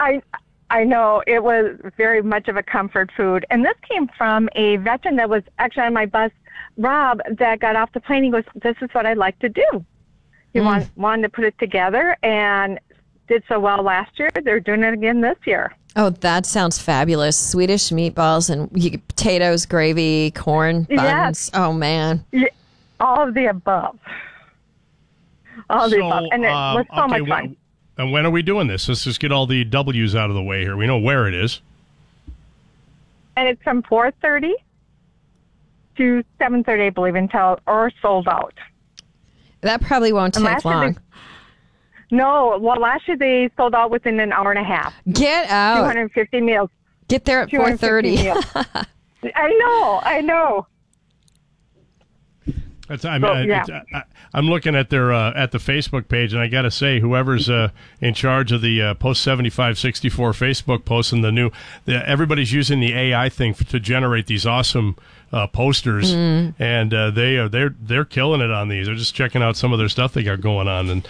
I know it was very much of a comfort food. And this came from a veteran that was actually on my bus, Rob, that got off the plane. He goes, this is what I'd like to do. He wanted to put it together and did so well last year. They're doing it again this year. Oh, that sounds fabulous. Swedish meatballs and potatoes, gravy, corn, buns. Yes. Oh, man. Yeah, all of the above. All of the above. And it was so much fun. And when are we doing this? Let's just get all the W's out of the way here. We know where it is. And it's from 4:30 to 7:30, I believe, until or sold out. That probably won't take long. No, well, last year they sold out within an hour and a half. Get out. 250 meals. Get there at 4:30. I know. I'm looking at their at the Facebook page, and I got to say, whoever's in charge of the Post 7564 Facebook posts and everybody's using the AI thing to generate these awesome posters, and they're killing it on these. They're just checking out some of their stuff they got going on, and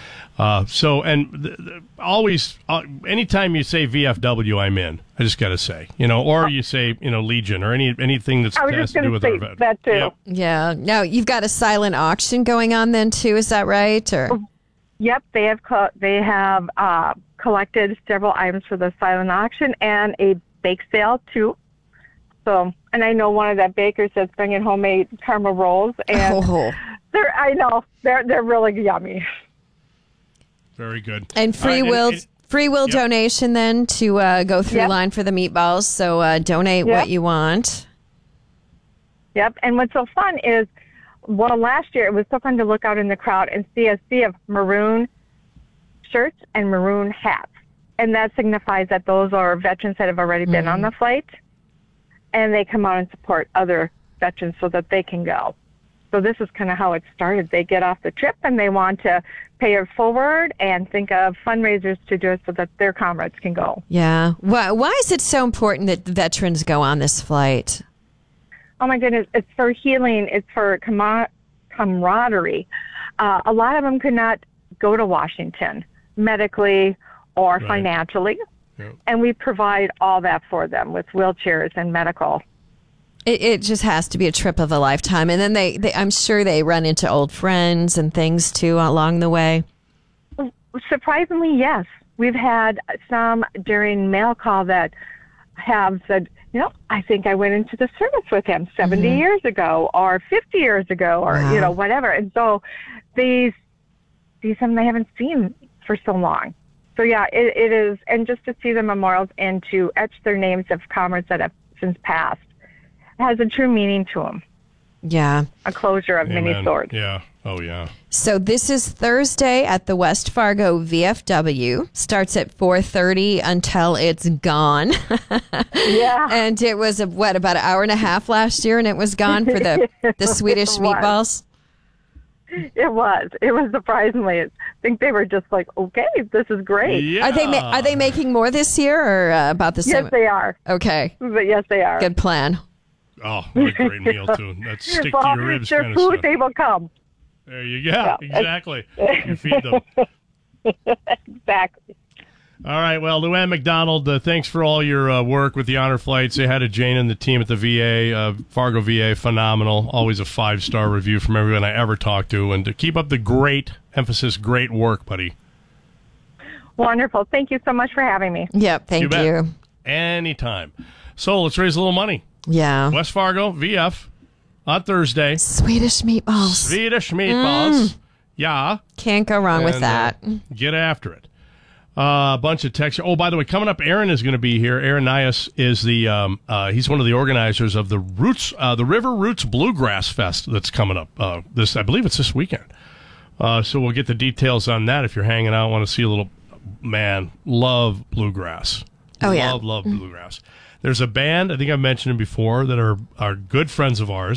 always anytime you say VFW, I'm in. I just got to say, or you say Legion or anything that's has to do with our vet. That too. Yep. Yeah. Now you've got a silent auction going on then too. Is that right? Or yep, they have collected several items for the silent auction and a bake sale too. So, and I know one of the bakers that's bringing homemade caramel rolls, and they're really yummy. Very good. And free will donation then to go through the line for the meatballs. So donate what you want. Yep. And what's so fun is, last year it was so fun to look out in the crowd and see a sea of maroon shirts and maroon hats. And that signifies that those are veterans that have already been on the flight. And they come out and support other veterans so that they can go. So this is kind of how it started. They get off the trip and they want to pay it forward and think of fundraisers to do it so that their comrades can go. Yeah. Why is it so important that veterans go on this flight? Oh, my goodness. It's for healing. It's for camaraderie. A lot of them could not go to Washington medically or financially. Yep. And we provide all that for them with wheelchairs and medical. It just has to be a trip of a lifetime. And then they I'm sure they run into old friends and things too along the way. Surprisingly, yes. We've had some during mail call that have said, I think I went into the service with him 70 years ago or 50 years ago or, whatever. And so these some they haven't seen for so long. So, yeah, it is. And just to see the memorials and to etch their names of comrades that have since passed has a true meaning to them. Yeah. A closure of many sorts. Yeah. Oh, yeah. So this is Thursday at the West Fargo VFW. Starts at 4:30 until it's gone. Yeah. And it was, about an hour and a half last year, and it was gone for the Swedish meatballs? It was. It was surprisingly. I think they were just like, okay, this is great. Yeah. Are they making more this year or about the same? Yes, they are. Okay. But yes, they are. Good plan. Oh, what a great meal, too. That's stick to your ribs kind of stuff. Their food, stuff. they will come. There you go. Yeah, exactly. You feed them. Exactly. All right. Well, Luann McDonald, thanks for all your work with the honor flights. Say hi to Jane and the team at the VA, Fargo VA. Phenomenal. Always a 5-star review from everyone I ever talked to. And to keep up the great work, buddy. Wonderful. Thank you so much for having me. Yep. Thank you. Anytime. So let's raise a little money. Yeah. West Fargo, VF, on Thursday. Swedish meatballs. Yeah. Can't go wrong with that. Get after it. A bunch of texts. Oh, by the way, coming up, Aaron is going to be here. Aaron Nias is he's one of the organizers of the River Roots Bluegrass Fest that's coming up. I believe it's this weekend. So we'll get the details on that if you're hanging out, want to see a little, love bluegrass. Oh, yeah. Love bluegrass. There's a band, I think I've mentioned it before, that are good friends of ours.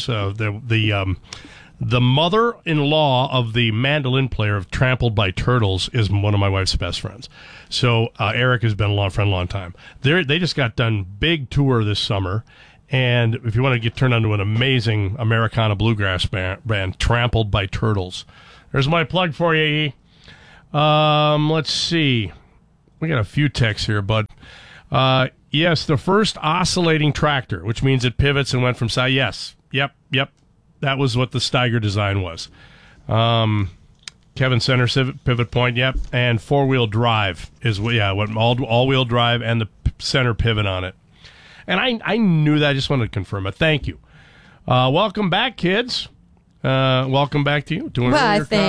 The mother-in-law of the mandolin player of Trampled by Turtles is one of my wife's best friends. So Eric has been a friend a long time. They just got done big tour this summer. And if you want to get turned on to an amazing Americana bluegrass band, Trampled by Turtles. There's my plug for you, E. Let's see. We got a few texts here, but Yes, the first oscillating tractor, which means it pivots and went from side. Yes. Yep. That was what the Steiger design was. Kevin Center pivot point, yep. And four-wheel drive is what all-wheel drive and the center pivot on it. And I knew that. I just wanted to confirm it. Thank you. Welcome back, kids. Welcome back to you. To an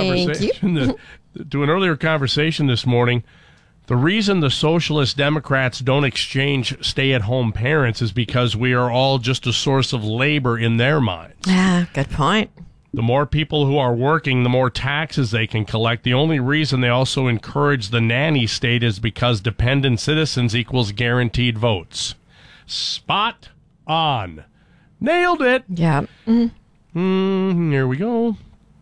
earlier conversation this morning. The reason the Socialist Democrats don't exchange stay-at-home parents is because we are all just a source of labor in their minds. Yeah, good point. The more people who are working, the more taxes they can collect. The only reason they also encourage the nanny state is because dependent citizens equals guaranteed votes. Spot on. Nailed it. Yeah. Here we go.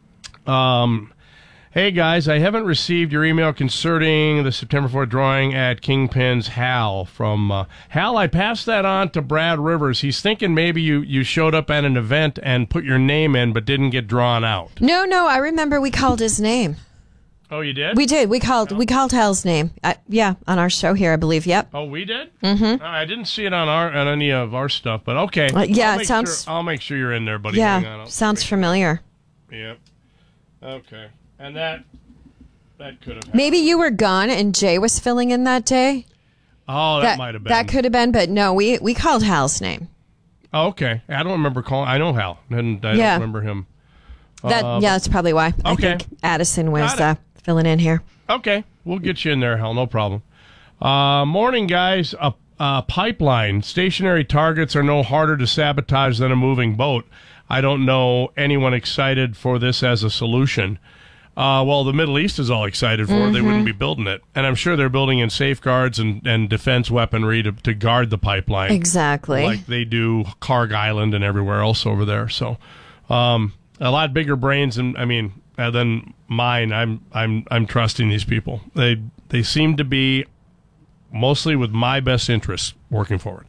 Hey, guys, I haven't received your email concerning the September 4th drawing at Kingpin's Hal. From Hal, I passed that on to Brad Rivers. He's thinking maybe you showed up at an event and put your name in but didn't get drawn out. No, I remember we called his name. Oh, you did? We did. We called Hal's name. On our show here, I believe. Yep. Oh, we did? Mm-hmm. I didn't see it on any of our stuff, but okay. I'll make sure you're in there, buddy. Yeah, sounds familiar. Yep. Okay. And that could have happened. Maybe you were gone and Jay was filling in that day. Oh, that might have been. That could have been, but no, we called Hal's name. Oh, okay. I don't remember calling. I know Hal, and I don't remember him. That's probably why. Okay. I think Addison was filling in here. Okay. We'll get you in there, Hal. No problem. Morning, guys. A pipeline. Stationary targets are no harder to sabotage than a moving boat. I don't know anyone excited for this as a solution. Well, the Middle East is all excited for it. They wouldn't be building it. And I'm sure they're building in safeguards and defense weaponry to guard the pipeline. Exactly. Like they do Karg Island and everywhere else over there. So a lot bigger brains than mine. I'm trusting these people. They seem to be mostly with my best interests working forward.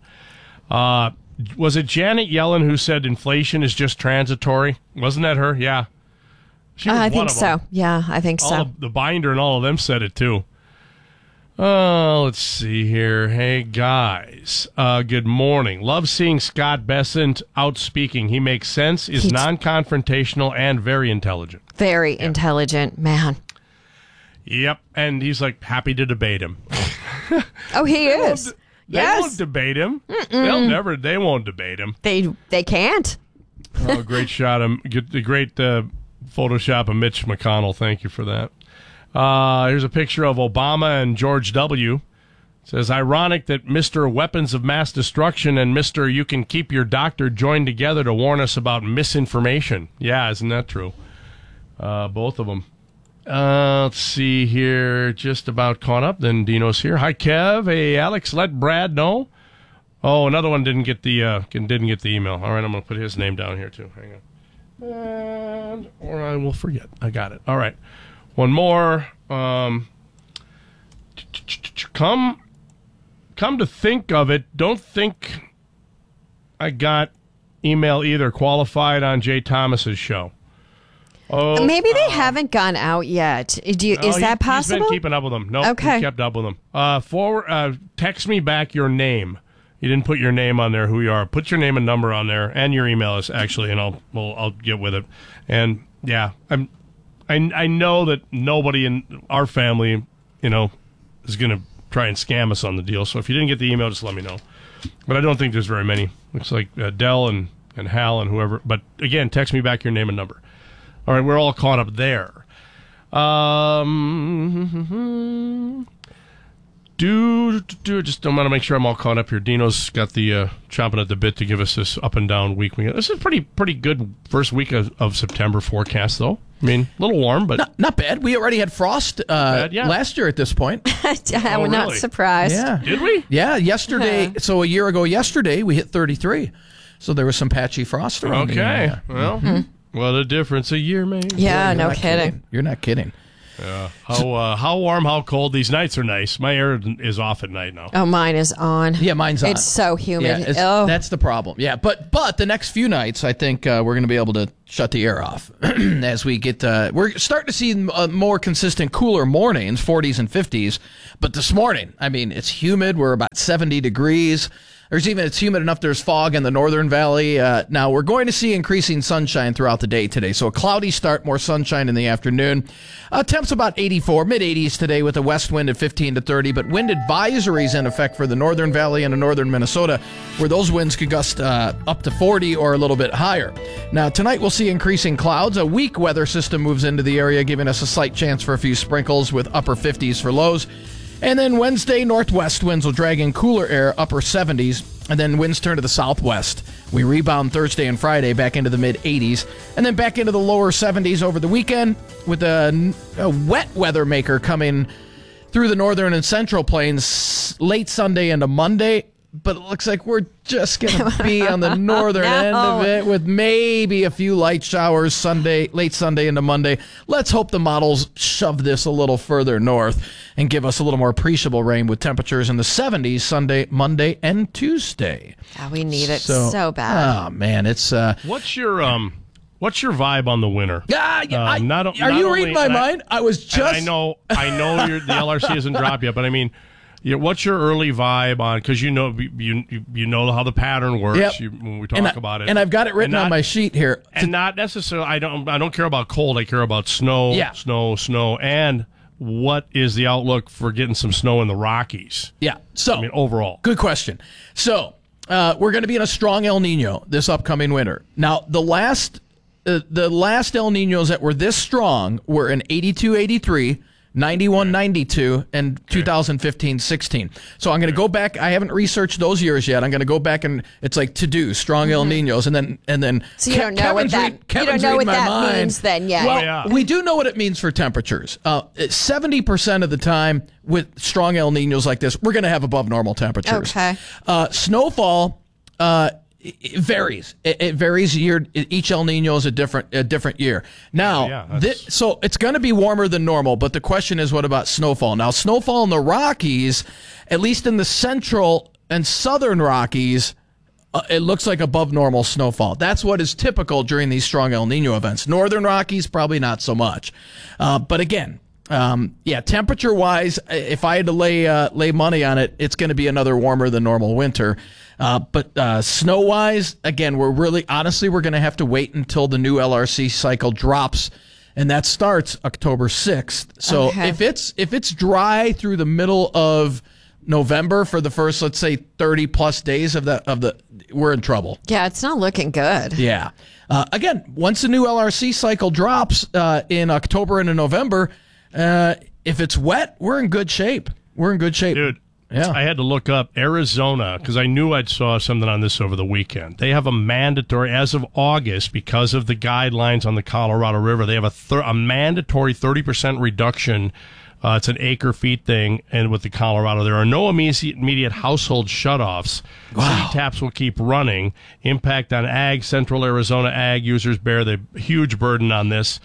Was it Janet Yellen who said inflation is just transitory? Wasn't that her? Yeah. I think so. Yeah, I think so. The Binder and all of them said it too. Let's see here. Hey, guys. Good morning. Love seeing Scott Bessent out speaking. He makes sense, is non-confrontational, and very intelligent. Very intelligent, man. Yep. And he's like happy to debate him. Oh, he is. They won't debate him. They won't debate him. They can't. Oh, great shot. Great Photoshop of Mitch McConnell. Thank you for that. Here's a picture of Obama and George W. It says, ironic that Mr. Weapons of Mass Destruction and Mr. You Can Keep Your Doctor joined together to warn us about misinformation. Yeah, isn't that true? Both of them. Let's see here. Just about caught up. Then Dino's here. Hi, Kev. Hey, Alex. Let Brad know. Oh, another one didn't get the email. All right, I'm going to put his name down here too. Hang on. Or I will forget. I got it. All right. One more. Come to think of it, don't think I got email either qualified on Jay Thomas's show. Oh, maybe they haven't gone out yet. Is that possible? He's been keeping up with them. Nope, okay. He kept up with them. Text me back your name. You didn't put your name on there, who you are. Put your name and number on there, and your email is actually, and I'll get with it. And yeah, I know that nobody in our family, is going to try and scam us on the deal. So if you didn't get the email, just let me know. But I don't think there's very many. Looks like Dell and Hal and whoever. But again, text me back your name and number. All right, we're all caught up there. Just want to make sure I'm all caught up here. Dino's got the chomping at the bit to give us this up and down week. This is a pretty good first week of September forecast, though. I mean, a little warm, but not bad. We already had frost last year at this point. I'm not surprised. Yeah. Did we? Yeah, yesterday. So a year ago yesterday, we hit 33. So there was some patchy frost around. Okay. Well, what a difference a year made. Yeah, no kidding. You're not kidding. Yeah. How warm, how cold. These nights are nice. My air is off at night now. Oh, mine is on. Yeah, mine's on. It's so humid. Yeah, that's the problem. Yeah, but the next few nights, I think we're going to be able to shut the air off as we get. We're starting to see more consistent, cooler mornings, 40s and 50s. But this morning, I mean, it's humid. We're about 70 degrees. It's humid enough there's fog in the northern valley. Now, we're going to see increasing sunshine throughout the day today. So a cloudy start, more sunshine in the afternoon. Temps about 84, mid-80s today with a west wind at 15 to 30. But wind advisories in effect for the northern valley and northern Minnesota, where those winds could gust up to 40 or a little bit higher. Now, tonight we'll see increasing clouds. A weak weather system moves into the area, giving us a slight chance for a few sprinkles with upper 50s for lows. And then Wednesday, northwest winds will drag in cooler air, upper 70s, and then winds turn to the southwest. We rebound Thursday and Friday back into the mid-80s, and then back into the lower 70s over the weekend with a wet weather maker coming through the northern and central plains late Sunday into Monday. But it looks like we're just going to be on the northern end of it with maybe a few light showers late Sunday into Monday. Let's hope the models shove this a little further north and give us a little more appreciable rain with temperatures in the 70s Sunday, Monday, and Tuesday. Yeah, we need it so bad. Oh, man, it's... What's your vibe on the winter? Are you reading my mind? I was just... I know the LRC hasn't dropped yet, but I mean... Yeah, what's your early vibe on? Because you know how the pattern works. Yep. When we talk about it, and I've got it written on my sheet here. And not necessarily. I don't care about cold. I care about snow. Yeah. Snow. And what is the outlook for getting some snow in the Rockies? Yeah. So I mean, overall, good question. So we're going to be in a strong El Nino this upcoming winter. Now the last El Ninos that were this strong were in 82-83. 91-92 and 2015-16. So I'm going to go back. I haven't researched those years yet. I'm going to go back and it's like to do strong El Ninos and then. So you don't know what that means then yet. Well, we do know what it means for temperatures. 70% of the time with strong El Ninos like this, we're going to have above normal temperatures. Okay. Snowfall. It varies. It varies year. Each El Nino is a different year. Now, so it's going to be warmer than normal. But the question is, what about snowfall? Now, snowfall in the Rockies, at least in the central and southern Rockies, it looks like above normal snowfall. That's what is typical during these strong El Nino events. Northern Rockies, probably not so much. But again, temperature-wise, if I had to lay money on it, it's going to be another warmer than normal winter. But snow-wise, again, we're going to have to wait until the new LRC cycle drops, and that starts October 6th. So if it's dry through the middle of November for the first, let's say, 30-plus days we're in trouble. Yeah, it's not looking good. Yeah. Again, once the new LRC cycle drops in October and in November, if it's wet, we're in good shape. Dude. Yeah. I had to look up Arizona because I knew I'd saw something on this over the weekend. They have a mandatory, as of August, because of the guidelines on the Colorado River, they have a mandatory 30% reduction. It's an acre-feet thing, and with the Colorado, there are no immediate household shutoffs. Wow. City taps will keep running. Impact on ag, central Arizona ag users bear the huge burden on this.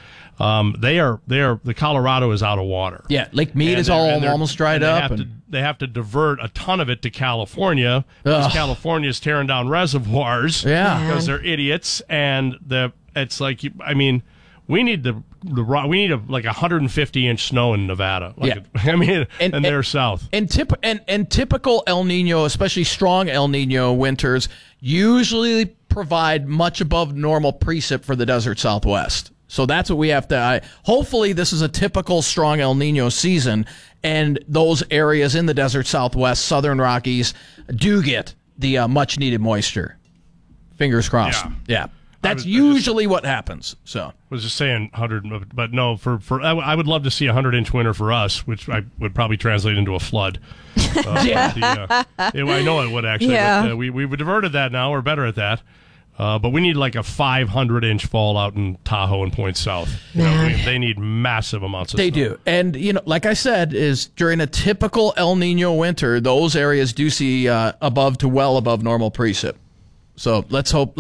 The Colorado is out of water. Yeah, Lake Mead is almost dried up. They have to divert a ton of it to California because California is tearing down reservoirs. Yeah, because they're idiots, and it's like we need like 150-inch snow in Nevada. And they're south. And typical El Nino, especially strong El Nino winters, usually provide much above normal precip for the desert Southwest. So that's what we have to. Hopefully, this is a typical strong El Nino season, and those areas in the desert Southwest, Southern Rockies, do get the much-needed moisture. Fingers crossed. Yeah. That's usually what happens. So I was just saying 100, but no. I would love to see a 100-inch winter for us, which I would probably translate into a flood. I know it would actually. Yeah. But, we've diverted that now. We're better at that. But we need like a 500-inch fall out in Tahoe and Point South. They need massive amounts of snow. They do. And, like I said, is during a typical El Nino winter, those areas do see above to well above normal precip. So let's hope.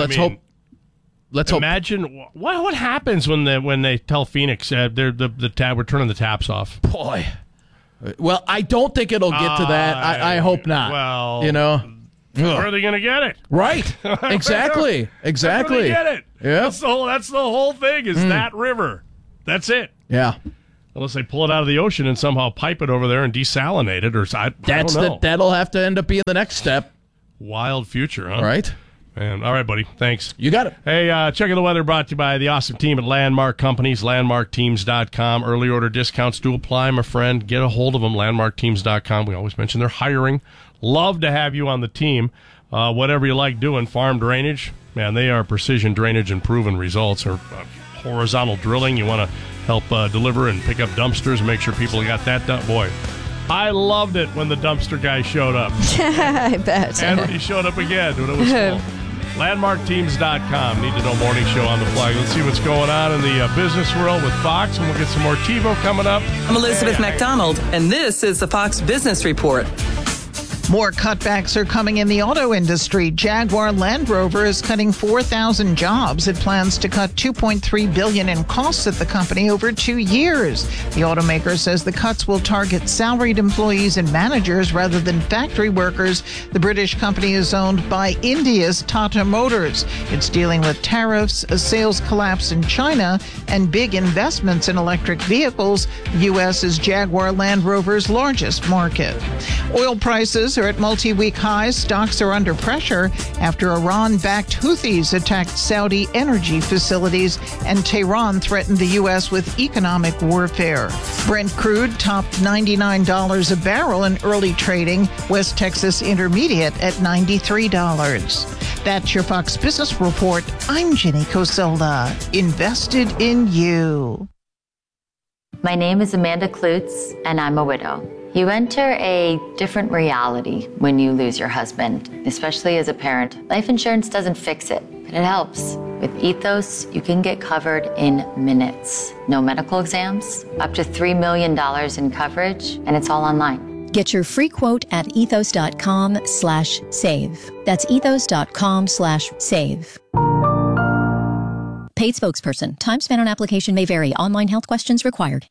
Imagine what happens when they tell Phoenix we're turning the taps off. Boy. Well, I don't think it'll get to that. I hope not. Well, Where are they going to get it? Right. Exactly. Exactly. That's where they get it. Yeah. That's the whole thing is that river. That's it. Yeah. Unless they pull it out of the ocean and somehow pipe it over there and desalinate it, or I don't know. That'll have to end up being the next step. Wild future, huh? Right. Man, all right, buddy. Thanks. You got it. Hey, checking the weather brought to you by the awesome team at Landmark Companies, landmarkteams.com. Early order discounts do apply, my friend. Get a hold of them, landmarkteams.com. We always mention they're hiring. Love to have you on the team. Whatever you like doing, farm drainage, man, they are precision drainage and proven results. Or horizontal drilling, you want to help deliver and pick up dumpsters and make sure people got that done. Boy, I loved it when the dumpster guy showed up. I bet. And when he showed up again when it was full. LandmarkTeams.com. Need to know morning show on the flag. Let's see what's going on in the business world with Fox, and we'll get some more TiVo coming up. I'm Elizabeth McDonald, and this is the Fox Business Report. More cutbacks are coming in the auto industry. Jaguar Land Rover is cutting 4,000 jobs. It plans to cut $2.3 billion in costs at the company over 2 years. The automaker says the cuts will target salaried employees and managers rather than factory workers. The British company is owned by India's Tata Motors. It's dealing with tariffs, a sales collapse in China, and big investments in electric vehicles. The U.S. is Jaguar Land Rover's largest market. Oil prices are at multi-week highs. Stocks are under pressure after Iran-backed Houthis attacked Saudi energy facilities and Tehran threatened the U.S. with economic warfare. Brent crude topped $99 a barrel in early trading. West Texas Intermediate at $93. That's your Fox Business Report. I'm Jenny Coselda. Invested in you. My name is Amanda Klutz, and I'm a widow. You enter a different reality when you lose your husband, especially as a parent. Life insurance doesn't fix it, but it helps. With Ethos, you can get covered in minutes. No medical exams, up to $3 million in coverage, and it's all online. Get your free quote at ethos.com/save. That's ethos.com/save. Paid spokesperson. Time spent on application may vary. Online health questions required.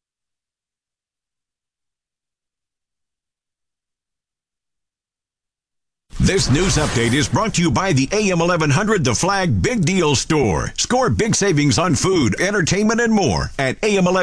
This news update is brought to you by the AM 1100 The Flag Big Deal Store. Score big savings on food, entertainment, and more at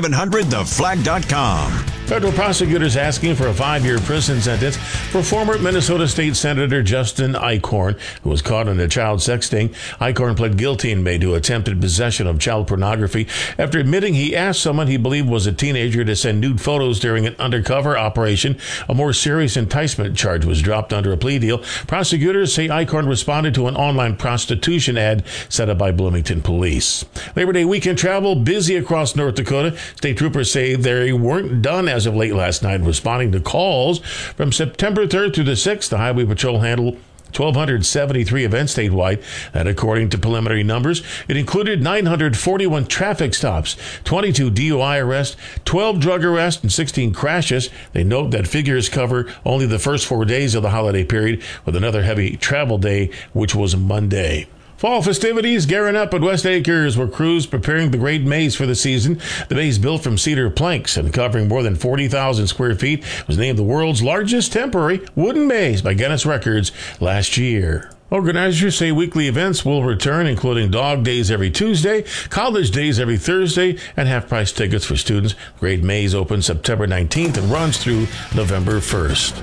am1100theflag.com. Federal prosecutors asking for a 5-year prison sentence for former Minnesota State Senator Justin Eichhorn, who was caught in a child sexting. Eichhorn pled guilty in May to attempted possession of child pornography after admitting he asked someone he believed was a teenager to send nude photos during an undercover operation. A more serious enticement charge was dropped under a plea deal. Prosecutors say Eichhorn responded to an online prostitution ad set up by Bloomington police. Labor Day weekend travel busy across North Dakota. State troopers say they weren't done as of late last night responding to calls. From September 3rd through the 6th, the Highway Patrol handled 1,273 events statewide, and according to preliminary numbers, it included 941 traffic stops, 22 DUI arrests, 12 drug arrests, and 16 crashes. They note that figures cover only the first 4 days of the holiday period, with another heavy travel day, which was Monday. Fall festivities gearing up at West Acres, where crews preparing the great maze for the season. The maze, built from cedar planks and covering more than 40,000 square feet, was named the world's largest temporary wooden maze by Guinness Records last year. Organizers say weekly events will return, including dog days every Tuesday, college days every Thursday, and half-price tickets for students. Great Maze opens September 19th and runs through November 1st.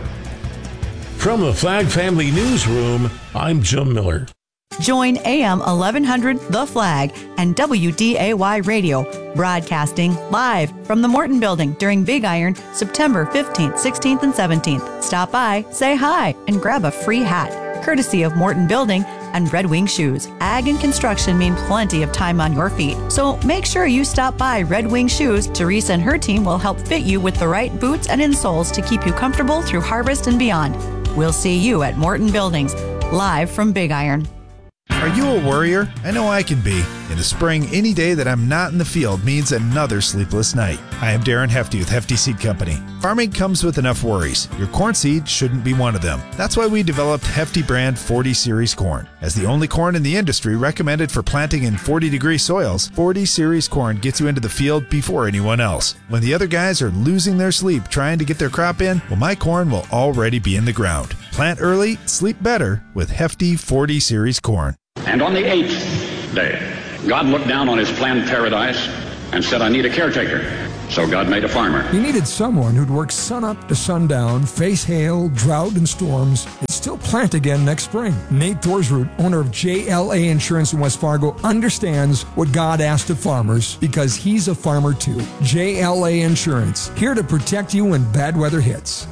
From the Flag Family Newsroom, I'm Jim Miller. Join AM 1100 The Flag and WDAY Radio, broadcasting live from the Morton Building during Big Iron, September 15th, 16th, and 17th. Stop by, say hi, and grab a free hat, courtesy of Morton Building and Red Wing Shoes. Ag and construction mean plenty of time on your feet, so make sure you stop by Red Wing Shoes. Teresa and her team will help fit you with the right boots and insoles to keep you comfortable through harvest and beyond. We'll see you at Morton Buildings, live from Big Iron. Are you a worrier? I know I can be. In the spring, any day that I'm not in the field means another sleepless night. I am Darren Hefty with Hefty Seed Company. Farming comes with enough worries. Your corn seed shouldn't be one of them. That's why we developed Hefty brand 40 Series corn. As the only corn in the industry recommended for planting in 40-degree soils, 40 Series corn gets you into the field before anyone else. When the other guys are losing their sleep trying to get their crop in, well, my corn will already be in the ground. Plant early, sleep better with Hefty 40 Series corn. And on the 8th day, God looked down on his planned paradise and said, I need a caretaker. So God made a farmer. He needed someone who'd work sunup to sundown, face hail, drought, and storms, and still plant again next spring. Nate Thorsroot, owner of JLA Insurance in West Fargo, understands what God asked of farmers because he's a farmer too. JLA Insurance, here to protect you when bad weather hits.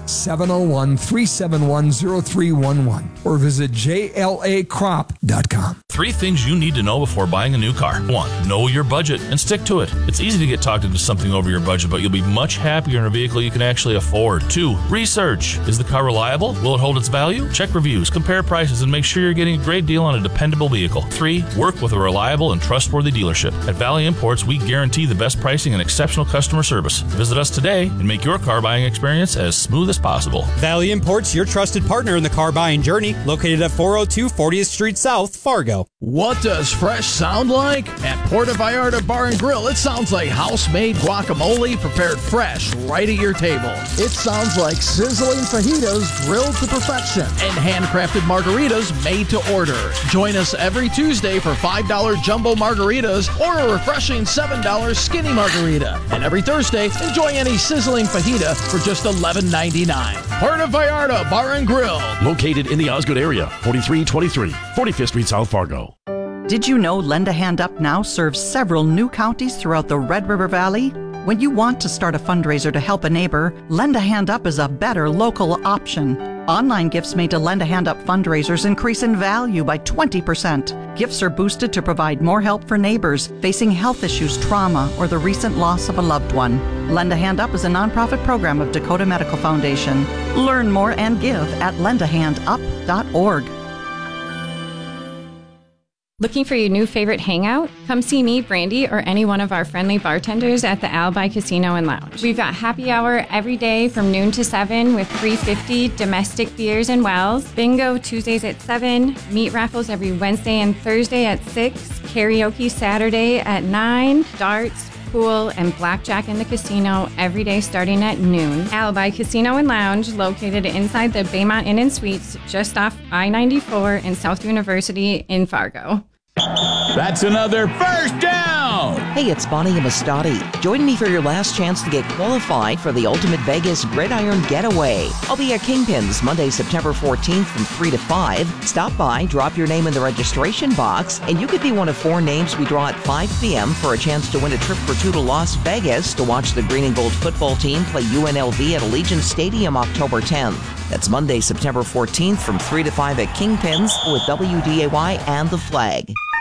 701-371-0311 or visit JLAcrop.com. 3 things you need to know before buying a new car. 1, know your budget and stick to it. It's easy to get talked into something over your budget, but you'll be much happier in a vehicle you can actually afford. 2, research. Is the car reliable? Will it hold its value? Check reviews, compare prices, and make sure you're getting a great deal on a dependable vehicle. 3, work with a reliable and trustworthy dealership. At Valley Imports, we guarantee the best pricing and exceptional customer service. Visit us today and make your car buying experience as smooth as possible. Valley Imports, your trusted partner in the car buying journey, located at 402 40th Street South, Fargo. What does fresh sound like? At Puerto Vallarta Bar and Grill, it sounds like house-made guacamole prepared fresh right at your table. It sounds like sizzling fajitas grilled to perfection. And handcrafted margaritas made to order. Join us every Tuesday for $5 jumbo margaritas or a refreshing $7 skinny margarita. And every Thursday, enjoy any sizzling fajita for just $11.99. Puerto Vallarta Bar and Grill. Located in the Osgood area, 4323 45th Street, South Fargo. Did you know Lend a Hand Up now serves several new counties throughout the Red River Valley? When you want to start a fundraiser to help a neighbor, Lend a Hand Up is a better local option. Online gifts made to Lend a Hand Up fundraisers increase in value by 20%. Gifts are boosted to provide more help for neighbors facing health issues, trauma, or the recent loss of a loved one. Lend a Hand Up is a nonprofit program of Dakota Medical Foundation. Learn more and give at lendahandup.org. Looking for your new favorite hangout? Come see me, Brandy, or any one of our friendly bartenders at the Alibi Casino and Lounge. We've got happy hour every day from noon to 7 with $3.50 domestic beers and wells, bingo Tuesdays at 7, meat raffles every Wednesday and Thursday at 6, karaoke Saturday at 9, darts, pool, and blackjack in the casino every day starting at noon. Alibi Casino and Lounge, located inside the Baymont Inn and Suites, just off I-94 and South University in Fargo. That's another first down! Hey, it's Bonnie Amistadi. Join me for your last chance to get qualified for the Ultimate Vegas Gridiron Getaway. I'll be at Kingpins Monday, September 14th from 3 to 5. Stop by, drop your name in the registration box, and you could be one of 4 names we draw at 5 p.m. for a chance to win a trip for 2 to Las Vegas to watch the Green and Gold football team play UNLV at Allegiant Stadium October 10th. That's Monday, September 14th from 3 to 5 at Kingpins with WDAY and The Flag.